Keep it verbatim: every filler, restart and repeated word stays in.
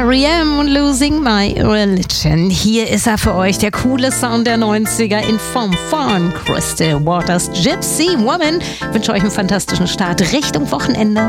R E M und Losing My Religion. Hier ist er für euch, der coole Sound der neunziger in Form von Crystal Waters Gypsy Woman. Ich wünsche euch einen fantastischen Start Richtung Wochenende.